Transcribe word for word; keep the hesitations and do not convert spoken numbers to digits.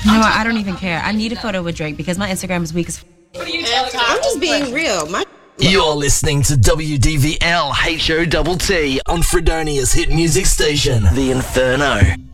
You know what? I don't even care. I need a photo with Drake because my Instagram is weak as. What are you talking? I'm just being real. My. You're listening to W D V L H O T T on Fredonia's hit music station, The Inferno.